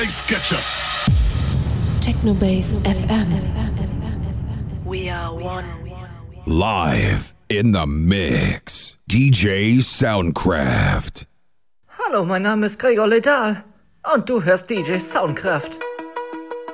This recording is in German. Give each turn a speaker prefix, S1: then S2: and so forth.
S1: Sketchup.
S2: Technobase FM.
S3: We are one.
S4: Live in the mix. DJ Soundcraft.
S5: Hallo, mein Name ist Gregor Ledal und du hörst DJ Soundcraft.